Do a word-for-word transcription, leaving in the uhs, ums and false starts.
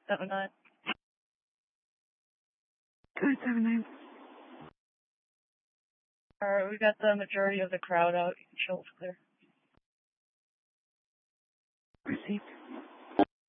seven nine. Two seven nine. Alright, we got the majority of the crowd out. You can show it's clear. Received.